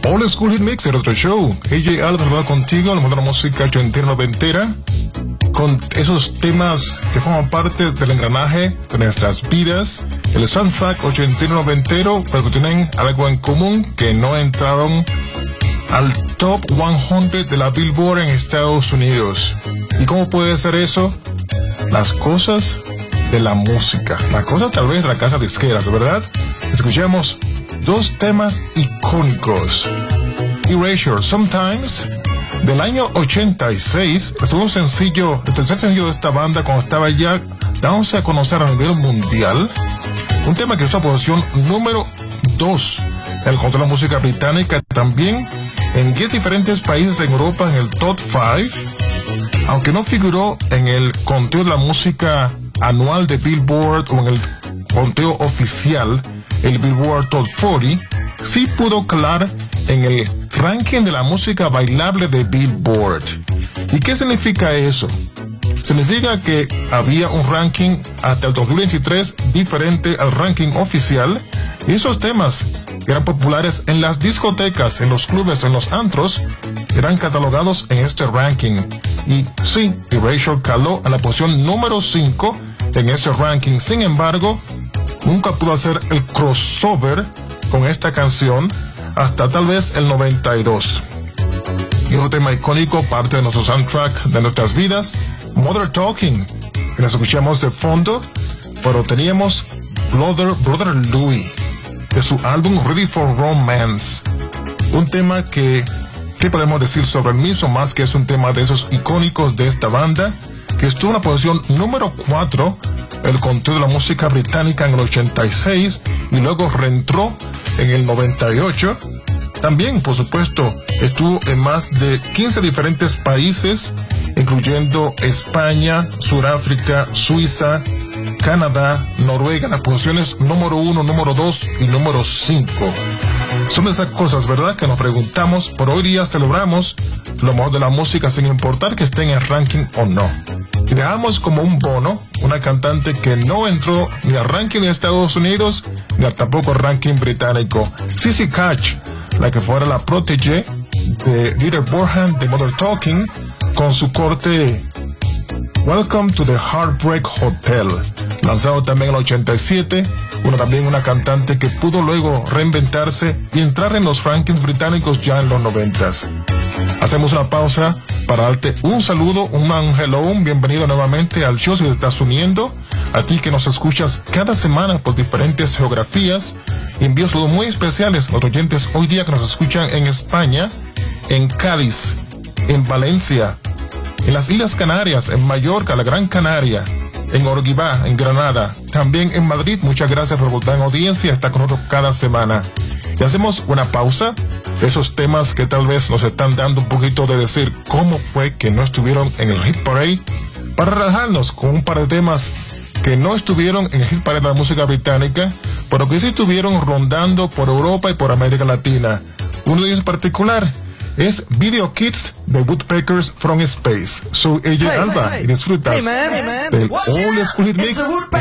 Old School Hit Mix, el otro show. AJ Alba va contigo, la moderna música ochentera noventera, con esos temas que forman parte del engranaje de nuestras vidas, el soundtrack ochentero noventero, pero que tienen algo en común, que no entraron al Top 100 de la Billboard en Estados Unidos. ¿Y cómo puede ser eso? Las cosas de la música, las cosas tal vez de la casa disqueras, ¿verdad? Escuchemos dos temas icónicos. Erasure, Sometimes, del año 86, el segundo sencillo, el tercer sencillo de esta banda cuando estaba ya dándose a conocer a nivel mundial. Un tema que está en posición número 2 en el conteo de la música británica, también en 10 diferentes países en Europa en el Top 5, aunque no figuró en el conteo de la música anual de Billboard o en el conteo oficial, el Billboard Top 40, sí pudo calar en el ranking de la música bailable de Billboard. ¿Y qué significa eso? Significa que había un ranking hasta el 2023 diferente al ranking oficial, y esos temas que eran populares en las discotecas, en los clubes, en los antros, eran catalogados en este ranking. Y sí, Erasure caló a la posición número 5 en este ranking. Sin embargo, nunca pudo hacer el crossover con esta canción hasta tal vez el 92. Y otro tema icónico, parte de nuestro soundtrack de nuestras vidas, Mother Talking, que nos escuchamos de fondo, pero teníamos Brother Louie, de su álbum Ready for Romance. Un tema que, ¿qué podemos decir sobre el mismo? Más que es un tema de esos icónicos de esta banda, que estuvo en la posición número 4, el conteo de la música británica en el 86, y luego reentró en el 98. También, por supuesto, estuvo en más de 15 diferentes países, incluyendo España, Sudáfrica, Suiza, Canadá, Noruega, en las posiciones número 1, número 2 y número 5. Son esas cosas, ¿verdad?, que nos preguntamos. Por hoy día celebramos lo mejor de la música sin importar que esté en el ranking o no. Y dejamos como un bono una cantante que no entró ni al ranking de Estados Unidos ni tampoco al ranking británico. Sissy Catch, la que fuera la protégé de Dieter Bohlen de Mother Talking, con su corte Welcome to the Heartbreak Hotel, lanzado también en el 87. También una cantante que pudo luego reinventarse y entrar en los rankings británicos ya en los 90s. Hacemos una pausa para darte un saludo, un hello, un bienvenido nuevamente al show si te estás uniendo. A ti que nos escuchas cada semana por diferentes geografías, envío saludos muy especiales a los oyentes hoy día que nos escuchan en España, en Cádiz, en Valencia, en las Islas Canarias, en Mallorca, la Gran Canaria, en Orguibá, en Granada, también en Madrid. Muchas gracias por votar en audiencia, está con nosotros cada semana. Y hacemos una pausa de esos temas que tal vez nos están dando un poquito de decir cómo fue que no estuvieron en el Hit Parade, para relajarnos con un par de temas que no estuvieron en el Hit Parade de la música británica, pero que sí estuvieron rondando por Europa y por América Latina. Uno de ellos en particular es Video Kids de Woodpeckers from Space. Soy AJ Alba y disfrutas del Old School Hit Mix.